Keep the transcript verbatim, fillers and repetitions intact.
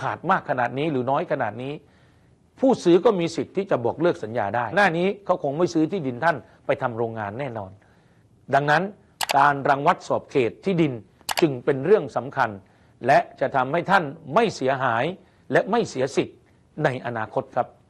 ขาดมากขนาดนี้หรือน้อยขนาดนี้ผู้ซื้อก็มีสิทธิ์ที่จะบอกเลิกสัญญาได้หน้านี้เขาคงไม่ซื้อที่ดินท่านไปทำโรงงานแน่นอนดังนั้นการรังวัดสอบเขตที่ดินจึงเป็นเรื่องสำคัญและจะทำให้ท่านไม่เสียหายและไม่เสียสิทธิ์ในอนาคตครับ